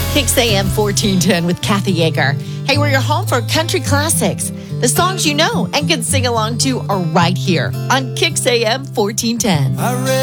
Kicks AM 1410 with Kathy Yeager. Hey, we're your home for country classics. The songs you know and can sing along to are right here on Kicks AM 1410.